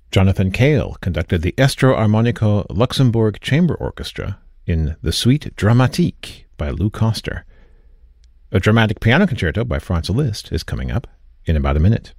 Jonathan Cale conducted the Estro Armonico Luxembourg Chamber Orchestra in The Suite Dramatique by Lou Koster. A dramatic piano concerto by Franz Liszt is coming up in about a minute.